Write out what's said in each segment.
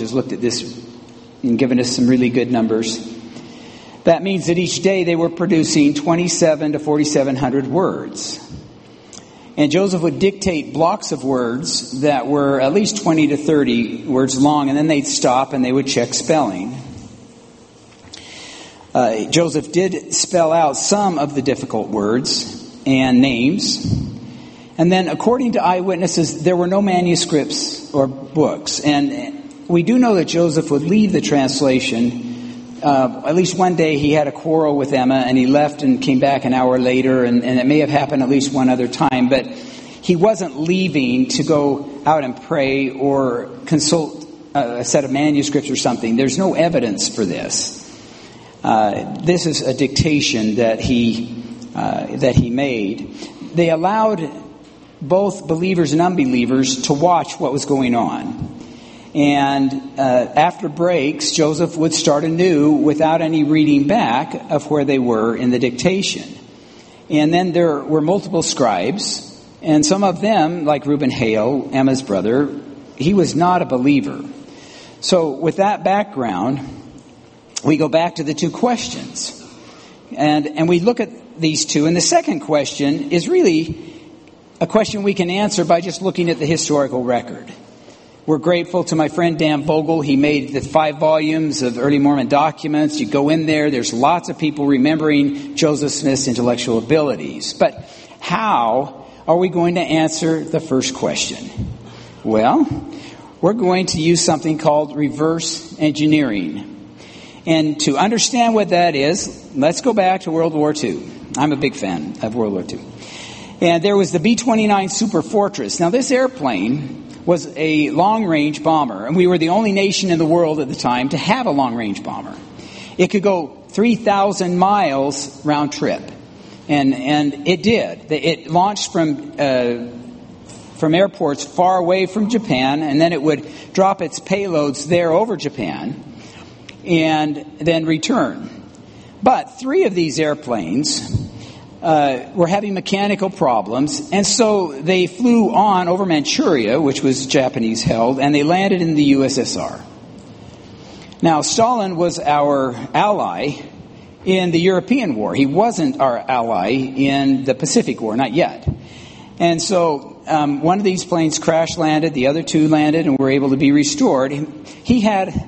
has looked at this and given us some really good numbers. That means that each day they were producing 27 to 4,700 words. And Joseph would dictate blocks of words that were at least 20 to 30 words long, and then they'd stop and they would check spelling. Joseph did spell out some of the difficult words and names. And then, according to eyewitnesses, there were no manuscripts or books. And we do know that Joseph would leave the translation. At least one day he had a quarrel with Emma, and he left and came back an hour later, and it may have happened at least one other time. But he wasn't leaving to go out and pray or consult a set of manuscripts or something. There's no evidence for this. This is a dictation that he made. They allowed both believers and unbelievers to watch what was going on. And after breaks, Joseph would start anew without any reading back of where they were in the dictation. And then there were multiple scribes, and some of them, like Reuben Hale, Emma's brother, he was not a believer. So with that background, we go back to the two questions. And we look at these two. And the second question is really a question we can answer by just looking at the historical record. We're grateful to my friend Dan Vogel. He made the 5 volumes of early Mormon documents. You go in there, there's lots of people remembering Joseph Smith's intellectual abilities. But how are we going to answer the first question? Well, we're going to use something called reverse engineering. And to understand what that is, let's go back to World War II. I'm a big fan of World War II. And there was the B-29 Super Fortress. Now, this airplane was a long-range bomber, and we were the only nation in the world at the time to have a long-range bomber. It could go 3,000 miles round trip, and it did. It launched from airports far away from Japan, and then it would drop its payloads there over Japan, and then return. But 3 of these airplanes were having mechanical problems, and so they flew on over Manchuria, which was Japanese held, and they landed in the USSR. Now, Stalin was our ally in the European War. He wasn't our ally in the Pacific War, not yet. And so one of these planes crash landed, the other 2 landed and were able to be restored. He had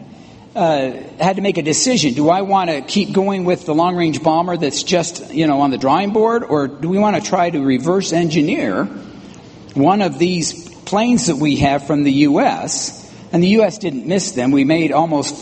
to make a decision. Do I want to keep going with the long-range bomber that's just, on the drawing board? Or do we want to try to reverse engineer one of these planes that we have from the U.S.? And the U.S. didn't miss them. We made almost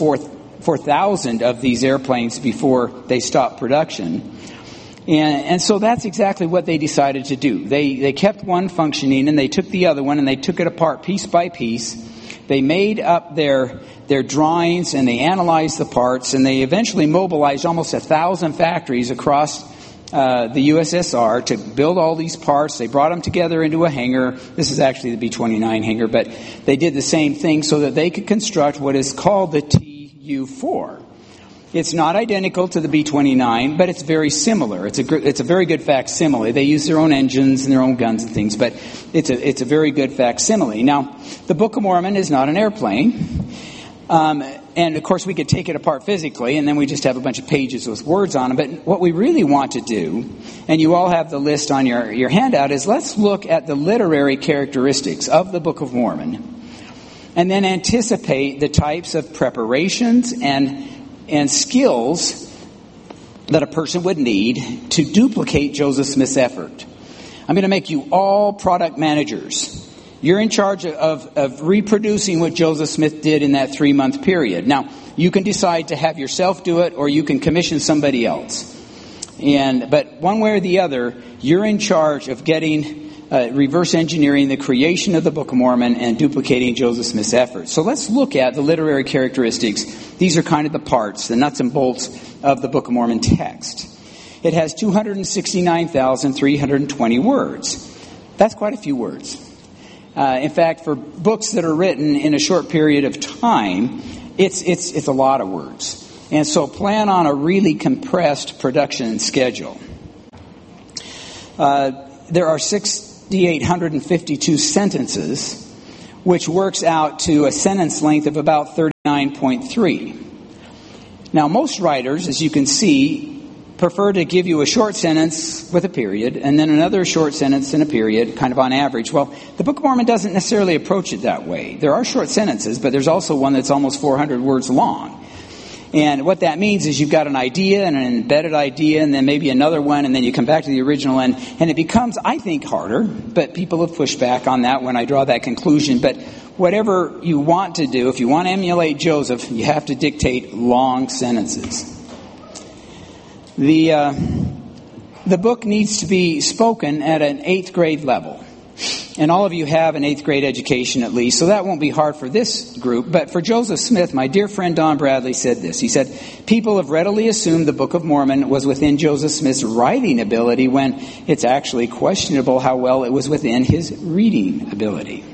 4,000 of these airplanes before they stopped production. And so that's exactly what they decided to do. They kept one functioning, and they took the other one, and they took it apart piece by piece. They made up their drawings, and they analyzed the parts, and they eventually mobilized almost 1,000 factories across the USSR to build all these parts. They brought them together into a hangar. This is actually the B-29 hangar, but they did the same thing so that they could construct what is called the Tu-4. It's not identical to the B-29, but it's very similar. It's a very good facsimile. They use their own engines and their own guns and things, but it's a very good facsimile. Now, the Book of Mormon is not an airplane. And, of course, we could take it apart physically, and then we just have a bunch of pages with words on them. But what we really want to do, and you all have the list on your handout, is let's look at the literary characteristics of the Book of Mormon and then anticipate the types of preparations and skills that a person would need to duplicate Joseph Smith's effort. I'm going to make you all product managers. You're in charge of reproducing what Joseph Smith did in that 3-month period. Now, you can decide to have yourself do it, or you can commission somebody else. But one way or the other, you're in charge of getting reverse engineering the creation of the Book of Mormon and duplicating Joseph Smith's efforts. So let's look at the literary characteristics. These are kind of the parts, the nuts and bolts of the Book of Mormon text. It has 269,320 words. That's quite a few words. In fact, for books that are written in a short period of time, it's a lot of words. And so plan on a really compressed production schedule. There are 6,852 sentences, which works out to a sentence length of about 39 59.3. Now, most writers, as you can see, prefer to give you a short sentence with a period and then another short sentence and a period, kind of on average. Well, the Book of Mormon doesn't necessarily approach it that way. There are short sentences, but there's also one that's almost 400 words long. And what that means is you've got an idea and an embedded idea and then maybe another one, and then you come back to the original, and it becomes, I think, harder. But people have pushed back on that when I draw that conclusion. But whatever you want to do, if you want to emulate Joseph, you have to dictate long sentences. The book needs to be spoken at an 8th grade level. And all of you have an 8th grade education at least, so that won't be hard for this group. But for Joseph Smith, my dear friend Don Bradley said this. He said, people have readily assumed the Book of Mormon was within Joseph Smith's writing ability when it's actually questionable how well it was within his reading ability.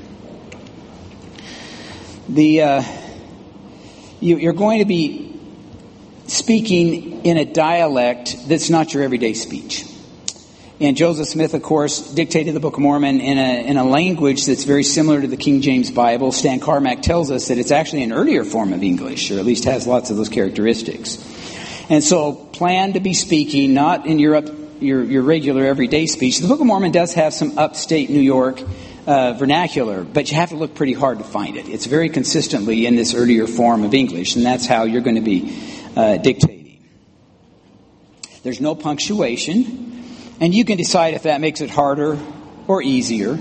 You're going to be speaking in a dialect that's not your everyday speech. And Joseph Smith, of course, dictated the Book of Mormon in a language that's very similar to the King James Bible. Stan Carmack tells us that it's actually an earlier form of English, or at least has lots of those characteristics. And so plan to be speaking not in your regular everyday speech. The Book of Mormon does have some upstate New York vernacular, but you have to look pretty hard to find it. It's very consistently in this earlier form of English, and that's how you're going to be dictating. There's no punctuation. And you can decide if that makes it harder or easier.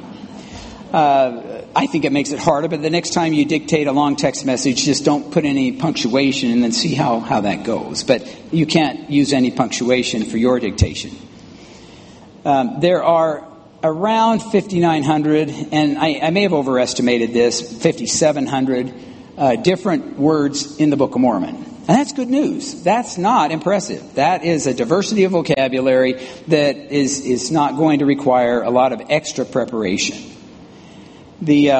I think it makes it harder, but the next time you dictate a long text message, just don't put any punctuation and then see how that goes. But you can't use any punctuation for your dictation. There are around 5,900, and I may have overestimated this, 5,700 different words in the Book of Mormon. And that's good news. That's not impressive. That is a diversity of vocabulary that is not going to require a lot of extra preparation. There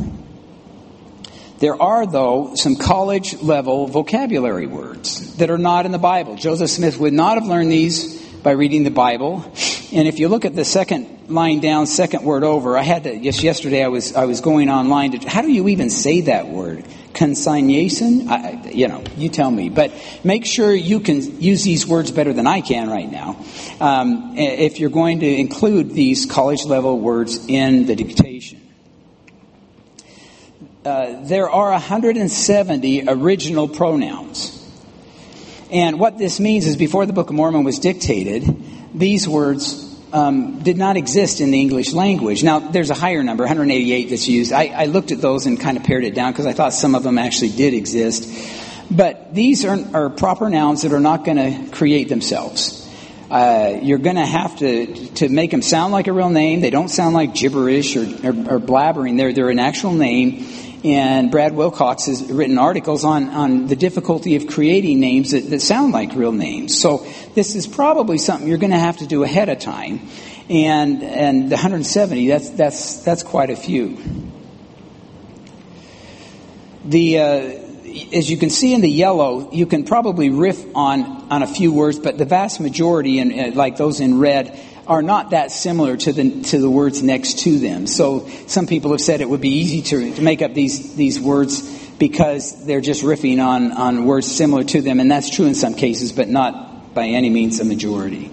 are, though, some college-level vocabulary words that are not in the Bible. Joseph Smith would not have learned these by reading the Bible. And if you look at the second line down, second word over, I had to, just yesterday I was going online to, how do you even say that word? Consignation? You tell me. But make sure you can use these words better than I can right now. If you're going to include these college-level words in the dictation. There are 170 original pronouns. And what this means is before the Book of Mormon was dictated, these words did not exist in the English language. Now, there's a higher number, 188 that's used. I looked at those and kind of pared it down because I thought some of them actually did exist. But these are proper nouns that are not going to create themselves. You're going to have to make them sound like a real name. They don't sound like gibberish or blabbering. They're an actual name. And Brad Wilcox has written articles on the difficulty of creating names that sound like real names. So this is probably something you're going to have to do ahead of time. And the 170, that's quite a few. As you can see in the yellow, you can probably riff on a few words, but the vast majority, like those in red, are not that similar to the words next to them. So some people have said it would be easy to make up these words because they're just riffing on words similar to them, and that's true in some cases, but not by any means a majority.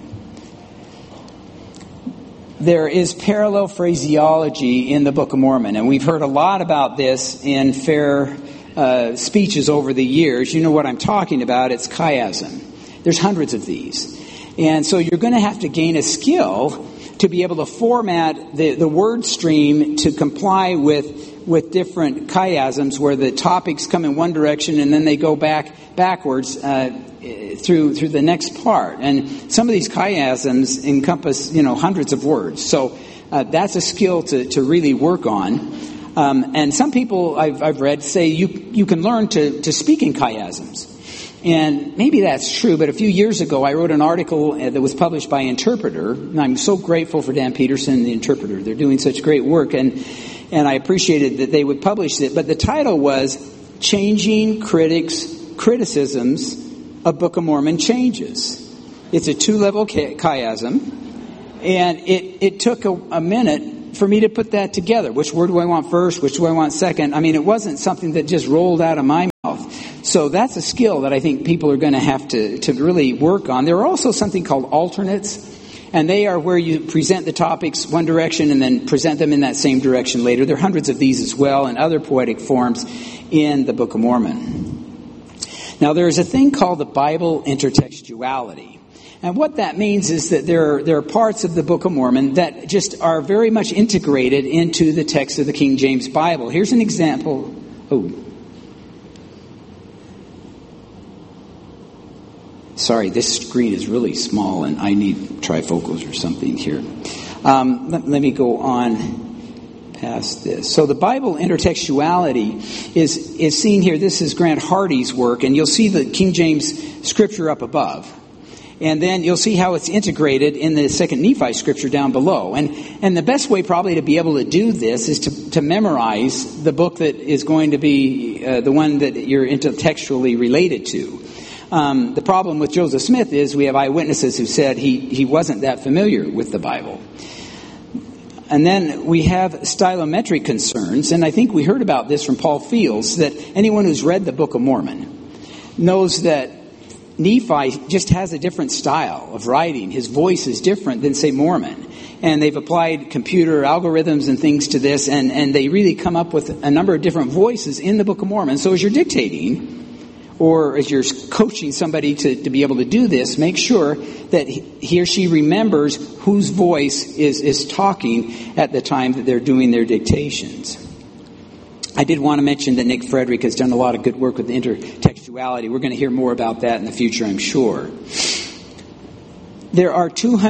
There is parallel phraseology in the Book of Mormon, and we've heard a lot about this in fair speeches over the years. You know what I'm talking about. It's chiasm. There's hundreds of these. And so you're going to have to gain a skill to be able to format the word stream to comply with different chiasms where the topics come in one direction and then they go backwards through the next part. And some of these chiasms encompass, hundreds of words. So that's a skill to really work on. And some people I've read say you can learn to speak in chiasms. And maybe that's true, but a few years ago I wrote an article that was published by Interpreter, and I'm so grateful for Dan Peterson, the Interpreter. They're doing such great work, and I appreciated that they would publish it. But the title was Changing Criticisms of Book of Mormon Changes. It's a 2-level chiasm, and it took a minute for me to put that together. Which word do I want first? Which do I want second? I mean, it wasn't something that just rolled out of my mouth. So that's a skill that I think people are going to have to really work on. There are also something called alternates, and they are where you present the topics one direction and then present them in that same direction later. There are hundreds of these as well, and other poetic forms in the Book of Mormon. Now, there is a thing called the Bible intertextuality. And what that means is that there are parts of the Book of Mormon that just are very much integrated into the text of the King James Bible. Here's an example. Sorry, this screen is really small and I need trifocals or something here. Let me go on past this. So the Bible intertextuality is seen here. This is Grant Hardy's work, and you'll see the King James scripture up above. And then you'll see how it's integrated in the Second Nephi scripture down below. And the best way probably to be able to do this is to memorize the book that is going to be the one that you're intertextually related to. The problem with Joseph Smith is we have eyewitnesses who said he wasn't that familiar with the Bible. And then we have stylometric concerns, and I think we heard about this from Paul Fields, that anyone who's read the Book of Mormon knows that Nephi just has a different style of writing. His voice is different than, say, Mormon. And they've applied computer algorithms and things to this, and they really come up with a number of different voices in the Book of Mormon. So as you're dictating, or as you're coaching somebody to be able to do this, make sure that he or she remembers whose voice is talking at the time that they're doing their dictations. I did want to mention that Nick Frederick has done a lot of good work with intertextuality. We're going to hear more about that in the future, I'm sure. There are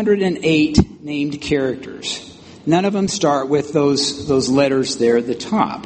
208 named characters. None of them start with those letters there at the top.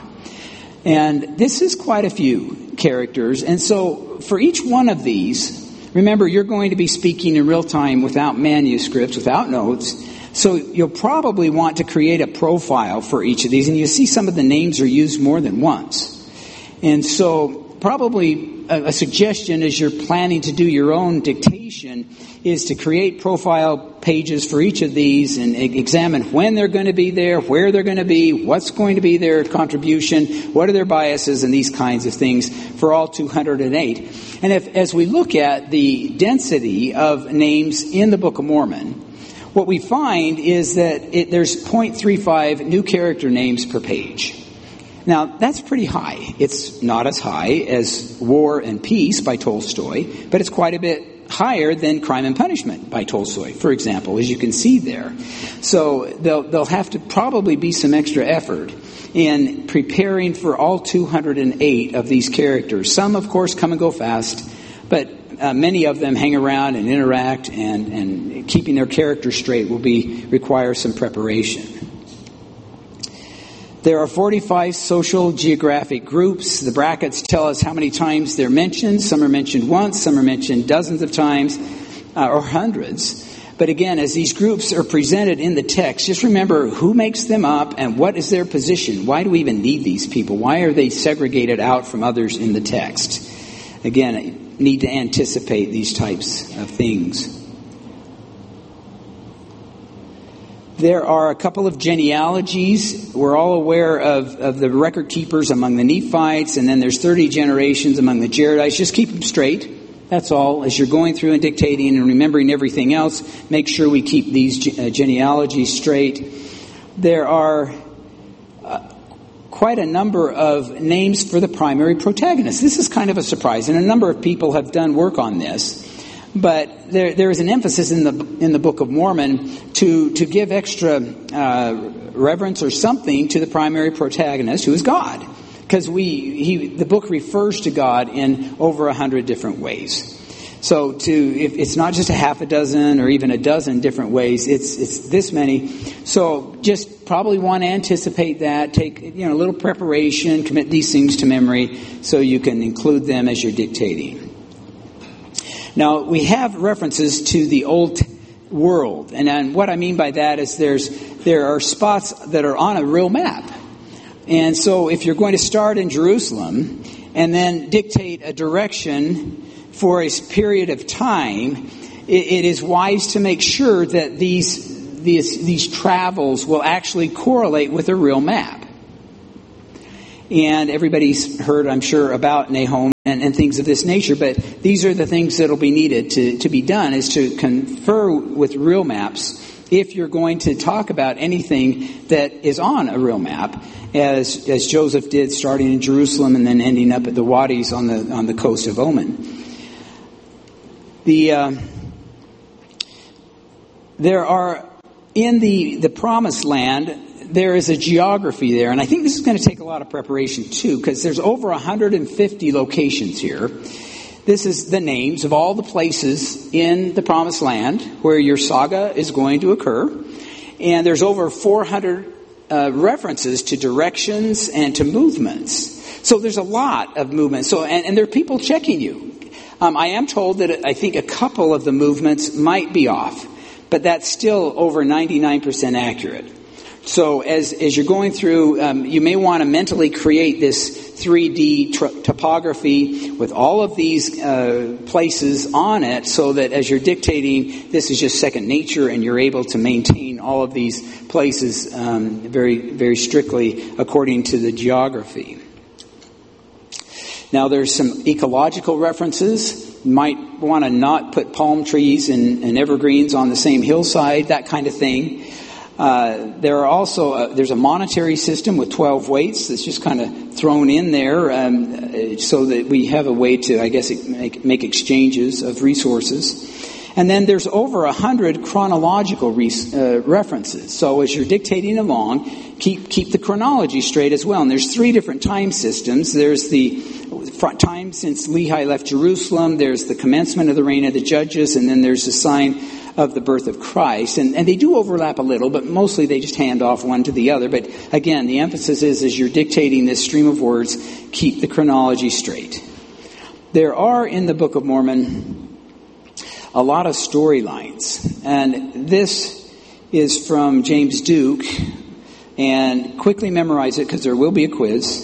And this is quite a few characters. And so for each one of these, remember, you're going to be speaking in real time without manuscripts, without notes. So you'll probably want to create a profile for each of these. And you see some of the names are used more than once. And so probably a suggestion as you're planning to do your own dictation is to create profile pages for each of these and examine when they're going to be there, where they're going to be, what's going to be their contribution, what are their biases, and these kinds of things for all 208. And as we look at the density of names in the Book of Mormon, what we find is that there's 0.35 new character names per page. Now, that's pretty high. It's not as high as War and Peace by Tolstoy, but it's quite a bit higher than Crime and Punishment by Tolstoy, for example, as you can see there. So there'll have to probably be some extra effort in preparing for all 208 of these characters. Some, of course, come and go fast, but many of them hang around and interact, and keeping their character straight will require some preparation. There are 45 social geographic groups. The brackets tell us how many times they're mentioned. Some are mentioned once, some are mentioned dozens of times, or hundreds. But again, as these groups are presented in the text, just remember who makes them up and what is their position. Why do we even need these people? Why are they segregated out from others in the text? Again, I need to anticipate these types of things. There are a couple of genealogies. We're all aware of the record keepers among the Nephites, and then there's 30 generations among the Jaredites. Just keep them straight. That's all. As you're going through and dictating and remembering everything else, make sure we keep these genealogies straight. There are quite a number of names for the primary protagonists. This is kind of a surprise, and a number of people have done work on this. But there is an emphasis in the Book of Mormon to give extra reverence or something to the primary protagonist, who is God, because the book refers to God in over 100 different ways. So if it's not just a half a dozen or even a dozen different ways, it's this many. So just probably want to anticipate that. Take a little preparation, commit these things to memory, so you can include them as you're dictating. Now, we have references to the Old World, and what I mean by that is there are spots that are on a real map. And so if you're going to start in Jerusalem and then dictate a direction for a period of time, it is wise to make sure that these these travels will actually correlate with a real map. And everybody's heard, I'm sure, about Nahum and things of this nature, but these are the things that will be needed to be done, is to confer with real maps if you're going to talk about anything that is on a real map, as Joseph did, starting in Jerusalem and then ending up at the Wadis on the coast of Oman. There are, in the Promised Land, there is a geography there, and I think this is going to take a lot of preparation too, because there's over 150 locations here. This is the names of all the places in the Promised Land where your saga is going to occur, and there's over 400 references to directions and to movements. So there's a lot of movement. So and there are people checking you. I am told that I think a couple of the movements might be off, but that's still over 99% accurate. So as you're going through, you may want to mentally create this 3D topography with all of these places on it, so that as you're dictating, this is just second nature, and you're able to maintain all of these places very, very strictly according to the geography. Now, there's some ecological references. You might want to not put palm trees and evergreens on the same hillside, that kind of thing. There are also there's a monetary system with 12 weights that's just kind of thrown in there so that we have a way to, I guess, make exchanges of resources. And then there's over 100 chronological references. So as you're dictating along, keep the chronology straight as well. And there's 3 different time systems. There's the time since Lehi left Jerusalem. There's the commencement of the reign of the judges, and then there's the sign of the birth of Christ. And they do overlap a little, but mostly they just hand off one to the other. But again, the emphasis is, as you're dictating this stream of words, keep the chronology straight. There are in the Book of Mormon a lot of storylines. And this is from James Duke. And quickly memorize it, because there will be a quiz.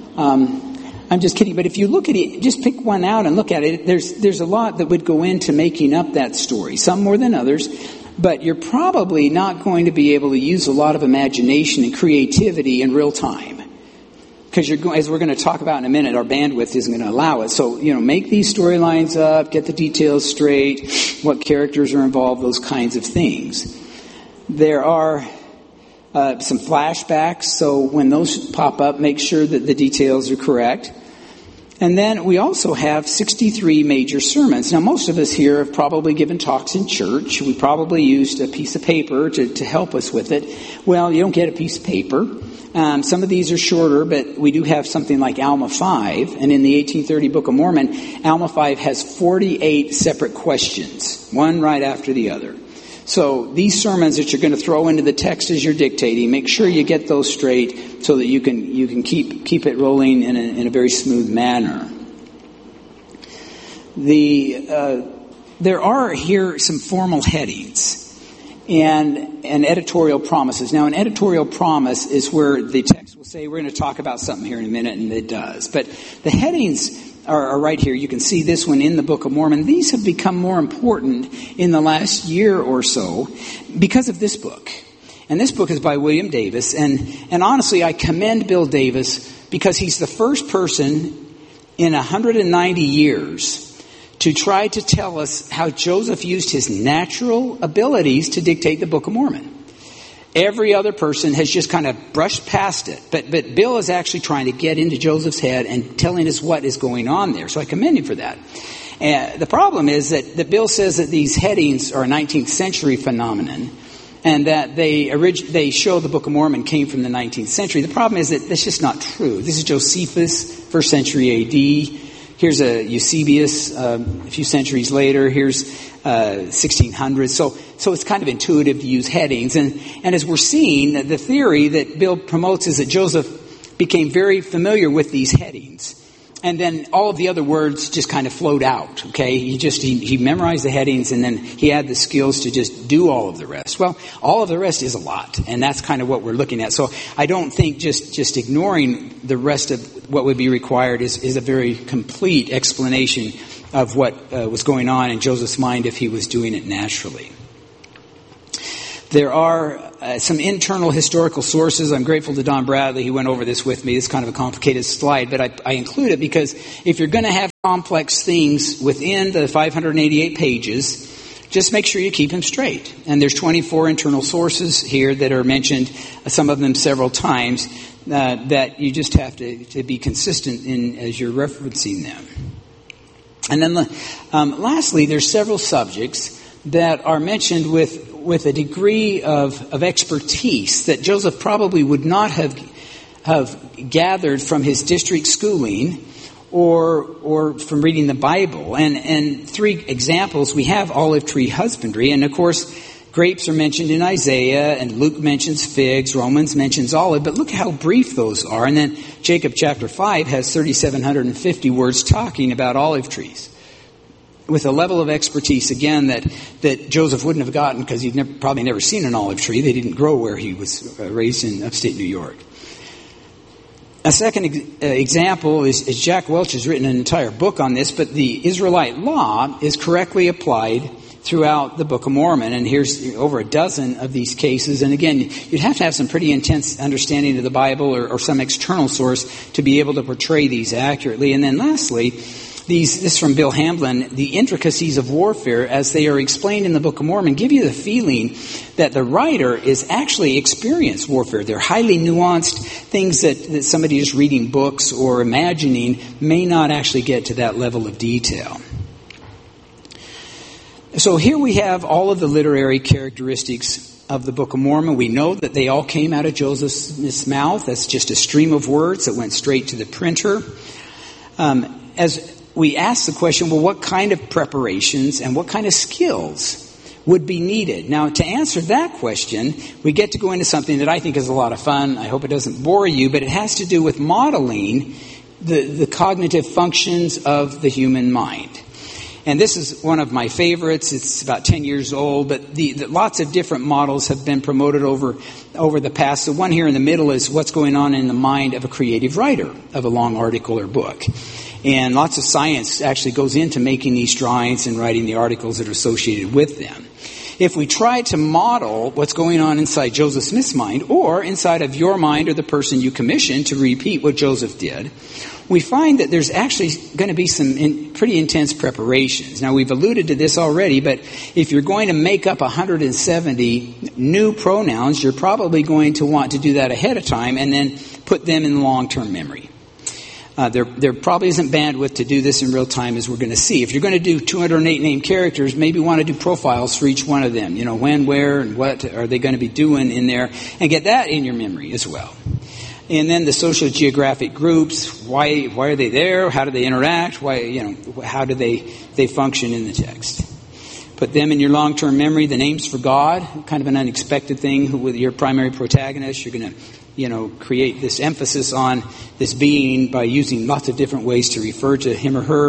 I'm just kidding, but if you look at it, just pick one out and look at it. There's a lot that would go into making up that story, some more than others, but you're probably not going to be able to use a lot of imagination and creativity in real time, because as we're going to talk about in a minute, our bandwidth isn't going to allow it. So, make these storylines up, get the details straight, what characters are involved, those kinds of things. There are some flashbacks, so when those pop up, make sure that the details are correct. And then we also have 63 major sermons. Now, most of us here have probably given talks in church. We probably used a piece of paper to help us with it. Well, you don't get a piece of paper. Some of these are shorter, but we do have something like Alma 5. And in the 1830 Book of Mormon, Alma 5 has 48 separate questions, one right after the other. So these sermons that you're going to throw into the text as you're dictating, make sure you get those straight so that you can keep it rolling in a very smooth manner. There are here some formal headings and editorial promises. Now, an editorial promise is where the text will say, we're going to talk about something here in a minute, and it does. But the headings are right here. You can see this one in the Book of Mormon. These have become more important in the last year or so because of this book. And this book is by William Davis. And honestly, I commend Bill Davis because he's the first person in 190 years to try to tell us how Joseph used his natural abilities to dictate the Book of Mormon. Every other person has just kind of brushed past it. But Bill is actually trying to get into Joseph's head and telling us what is going on there. So I commend him for that. The problem is that Bill says that these headings are a 19th century phenomenon, and that they show the Book of Mormon came from the 19th century. The problem is that that's just not true. This is Josephus, 1st century A.D., here's a Eusebius a few centuries later. Here's 1600s. So it's kind of intuitive to use headings. And as we're seeing, the theory that Bill promotes is that Joseph became very familiar with these headings. And then all of the other words just kind of flowed out, okay? He memorized the headings, and then he had the skills to just do all of the rest. Well, all of the rest is a lot, and that's kind of what we're looking at. So I don't think just ignoring the rest of what would be required is a very complete explanation of what was going on in Joseph's mind if he was doing it naturally. There are some internal historical sources. I'm grateful to Don Bradley. He went over this with me. It's kind of a complicated slide, but I include it because if you're going to have complex themes within the 588 pages, just make sure you keep them straight. And there's 24 internal sources here that are mentioned, some of them several times, that you just have to be consistent in as you're referencing them. And then lastly, there's several subjects that are mentioned with a degree of expertise that Joseph probably would not have gathered from his district schooling or from reading the Bible. And three examples, we have olive tree husbandry, and of course grapes are mentioned in Isaiah, and Luke mentions figs, Romans mentions olive, but look how brief those are. And then Jacob chapter 5 has 3,750 words talking about olive trees, with a level of expertise, again, that Joseph wouldn't have gotten because he'd probably never seen an olive tree. They didn't grow where he was raised in upstate New York. A second example is Jack Welch has written an entire book on this, but the Israelite law is correctly applied throughout the Book of Mormon. And here's over a dozen of these cases. And again, you'd have to have some pretty intense understanding of the Bible or some external source to be able to portray these accurately. And then lastly, this is from Bill Hamblin, the intricacies of warfare as they are explained in the Book of Mormon give you the feeling that the writer is actually experienced warfare. They're highly nuanced things that somebody just reading books or imagining may not actually get to that level of detail. So here we have all of the literary characteristics of the Book of Mormon. We know that they all came out of Joseph's mouth. That's just a stream of words that went straight to the printer. As we ask the question, well, what kind of preparations and what kind of skills would be needed? Now, to answer that question, we get to go into something that I think is a lot of fun. I hope it doesn't bore you, but it has to do with modeling the cognitive functions of the human mind. And this is one of my favorites. It's about 10 years old, but lots of different models have been promoted over the past. The one here in the middle is what's going on in the mind of a creative writer of a long article or book. And lots of science actually goes into making these drawings and writing the articles that are associated with them. If we try to model what's going on inside Joseph Smith's mind or inside of your mind or the person you commissioned to repeat what Joseph did, we find that there's actually going to be some pretty intense preparations. Now, we've alluded to this already, but if you're going to make up 170 new pronouns, you're probably going to want to do that ahead of time and then put them in long-term memory. There probably isn't bandwidth to do this in real time, as we're going to see. If you're going to do 208 named characters, maybe want to do profiles for each one of them. You know, when, where, and what are they going to be doing in there, and get that in your memory as well. And then the socio-geographic groups, why are they there? How do they interact? How do they function in the text? Put them in your long-term memory. The names for God, kind of an unexpected thing with your primary protagonist. You're going to, create this emphasis on this being by using lots of different ways to refer to him or her.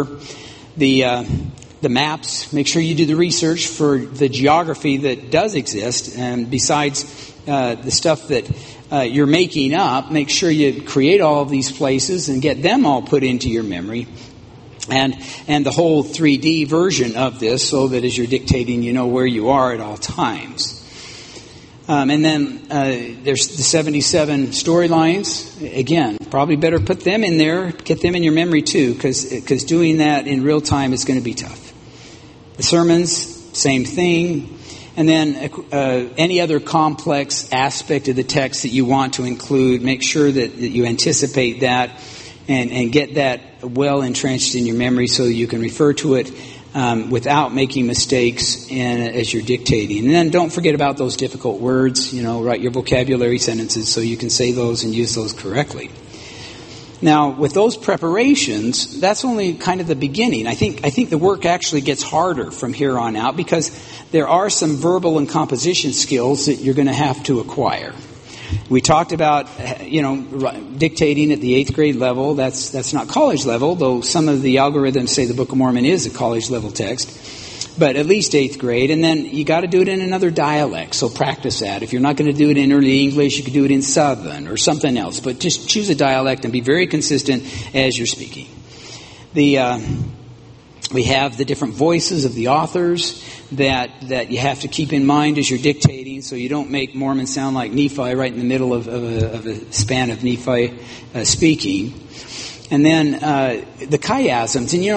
The maps, make sure you do the research for the geography that does exist. And besides the stuff that you're making up, make sure you create all of these places and get them all put into your memory. And the whole 3D version of this, so that as you're dictating, you know where you are at all times. And then there's the 77 storylines. Again, probably better put them in there, get them in your memory too, because doing that in real time is going to be tough. The sermons, same thing. And then any other complex aspect of the text that you want to include, make sure that you anticipate that and get that well entrenched in your memory so you can refer to it without making mistakes as you're dictating. And then don't forget about those difficult words. Write your vocabulary sentences so you can say those and use those correctly. Now, with those preparations, that's only kind of the beginning. I think the work actually gets harder from here on out because there are some verbal and composition skills that you're going to have to acquire. We talked about, dictating at the 8th grade level. That's not college level, though some of the algorithms say the Book of Mormon is a college level text. But at least 8th grade. And then you got to do it in another dialect, so practice that. If you're not going to do it in early English, you could do it in Southern or something else. But just choose a dialect and be very consistent as you're speaking. We have the different voices of the authors that you have to keep in mind as you're dictating. speaking, so you don't make Mormon sound like Nephi right in the middle of a span of Nephi speaking. And then the chiasms. And